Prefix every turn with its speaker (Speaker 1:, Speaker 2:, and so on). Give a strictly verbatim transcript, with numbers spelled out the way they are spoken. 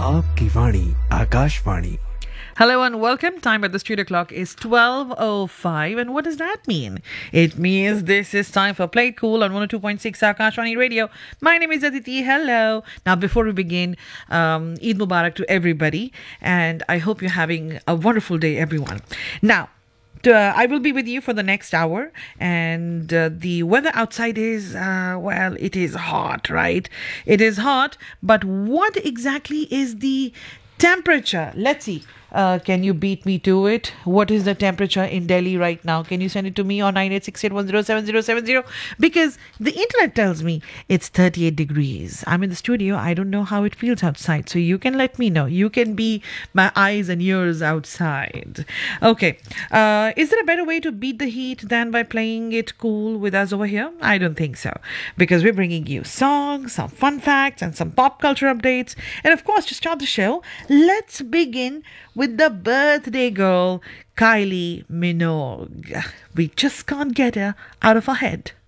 Speaker 1: आपकी वाणी Akashvani.
Speaker 2: Hello and welcome. Time at the studio clock is twelve oh five. And what does that mean? It means this is time for Play It Cool on one oh two point six Akashvani Radio. My name is Aditi. Hello. Now, before we begin, um, Eid Mubarak to everybody. And I hope you're having a wonderful day, everyone. Now, uh, I will be with you for the next hour, and uh, the weather outside is, uh, well, it is hot, right? It is hot, but what exactly is the temperature? Let's see. Uh, can you beat me to it? What is the temperature in Delhi right now? Can you send it to me on nine eight six eight one zero seven zero seven zero? Because the internet tells me it's thirty-eight degrees. I'm in the studio. I don't know how it feels outside. So you can let me know. You can be my eyes and ears outside. Okay. Uh, is there a better way to beat the heat than by playing it cool with us over here? I don't think so. Because we're bringing you songs, some fun facts, and some pop culture updates. And of course, to start the show, let's begin with the birthday girl, Kylie Minogue. We just can't get her out of our head.